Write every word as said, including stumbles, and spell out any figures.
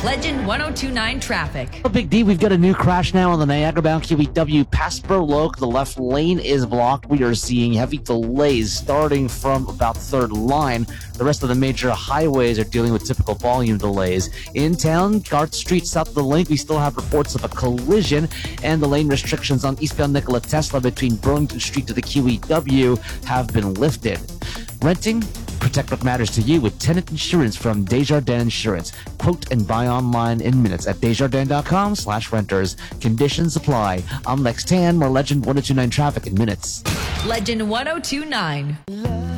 Legend ten twenty-nine traffic. Big D, we've got a new crash now on the Niagara bound Q E W past Burloak. The left lane is blocked. We are seeing heavy delays starting from about third line. The rest of the major highways are dealing with typical volume delays. In town, Garth Street south of the link, we still have reports of a collision, and the lane restrictions on eastbound Nikola Tesla between Burlington Street to the Q E W have been lifted. Renting? Protect what matters to you with tenant insurance from Desjardins Insurance. Quote and buy online in minutes at desjardins.com slash renters. Conditions apply. I'm Lex Tan, more Legend ten twenty-nine traffic in minutes. Legend ten twenty-nine.